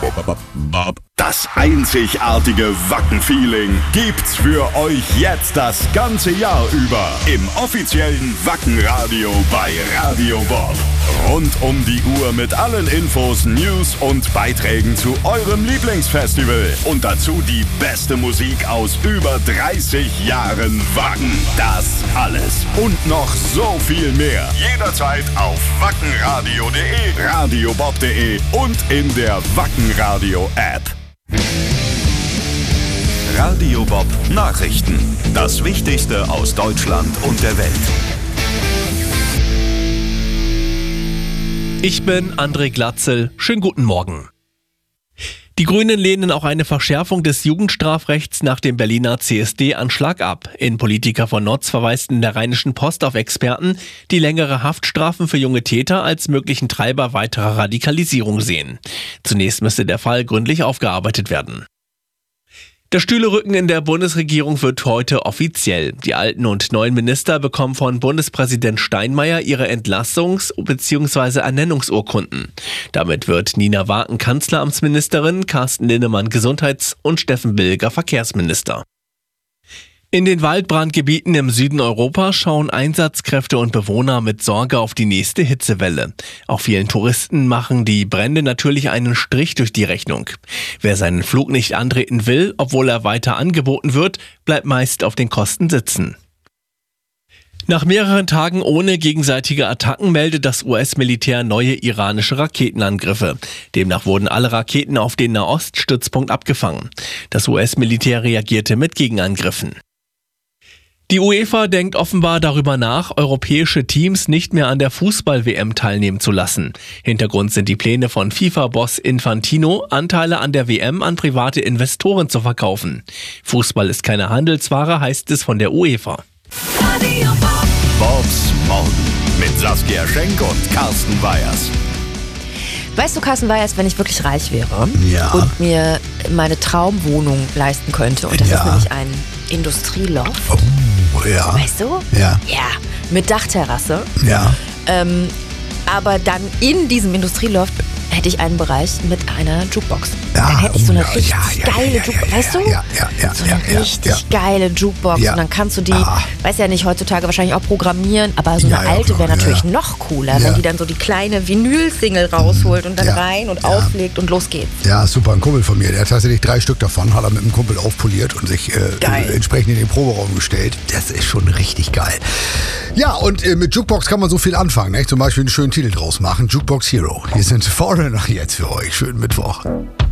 Das einzigartige Wacken-Feeling gibt's für euch jetzt das ganze Jahr über im offiziellen Wacken-Radio bei Radio Bob. Rund um die Uhr mit allen Infos, News und Beiträgen zu eurem Lieblingsfestival. Und dazu die beste Musik aus über 30 Jahren Wacken. Das alles und noch so viel mehr. Jederzeit auf wackenradio.de, radiobob.de und in der Wackenradio-App. Radio Bob Nachrichten. Das Wichtigste aus Deutschland und der Welt. Ich bin André Glatzel. Schönen guten Morgen. Die Grünen lehnen auch eine Verschärfung des Jugendstrafrechts nach dem Berliner CSD-Anschlag ab. Innenpolitiker von Notz verweisten in der Rheinischen Post auf Experten, die längere Haftstrafen für junge Täter als möglichen Treiber weiterer Radikalisierung sehen. Zunächst müsste der Fall gründlich aufgearbeitet werden. Der Stühlerücken in der Bundesregierung wird heute offiziell. Die alten und neuen Minister bekommen von Bundespräsident Steinmeier ihre Entlassungs- bzw. Ernennungsurkunden. Damit wird Nina Waken Kanzleramtsministerin, Carsten Linnemann Gesundheits- und Steffen Bilger Verkehrsminister. In den Waldbrandgebieten im Süden Europas schauen Einsatzkräfte und Bewohner mit Sorge auf die nächste Hitzewelle. Auch vielen Touristen machen die Brände natürlich einen Strich durch die Rechnung. Wer seinen Flug nicht antreten will, obwohl er weiter angeboten wird, bleibt meist auf den Kosten sitzen. Nach mehreren Tagen ohne gegenseitige Attacken meldet das US-Militär neue iranische Raketenangriffe. Demnach wurden alle Raketen auf den Nahoststützpunkt abgefangen. Das US-Militär reagierte mit Gegenangriffen. Die UEFA denkt offenbar darüber nach, europäische Teams nicht mehr an der Fußball-WM teilnehmen zu lassen. Hintergrund sind die Pläne von FIFA-Boss Infantino, Anteile an der WM an private Investoren zu verkaufen. Fußball ist keine Handelsware, heißt es von der UEFA. Bobs Morgen mit Saskia Schenk und Carsten Weyers. Weißt du, Carsten Weyers, wenn ich wirklich reich wäre und mir meine Traumwohnung leisten könnte, und das ist nämlich ein Industrieloft. Oh, ja. Weißt du? Ja. Ja, mit Dachterrasse. Ja. Aber dann in diesem Industrieloft hätte ich einen Bereich mit einer Jukebox. Ja, Dann hätte ich so eine richtig ja, geile Jukebox, weißt du? So eine richtig geile Jukebox. Ja. Und dann kannst du die, weiß ja nicht, heutzutage wahrscheinlich auch programmieren, aber so eine Ja, alte wäre ja. natürlich noch cooler, wenn die dann so die kleine Vinyl-Single rausholt und dann rein und auflegt und los geht's. Ja, super. Ein Kumpel von mir, der hat tatsächlich 3 Stück davon, hat er mit einem Kumpel aufpoliert und sich entsprechend in den Proberaum gestellt. Das ist schon richtig geil. Ja, und mit Jukebox kann man so viel anfangen, ne? Zum Beispiel einen schönen Titel draus machen. Jukebox Hero. Hier sind Foreigner jetzt für euch. Schönen Mittwoch.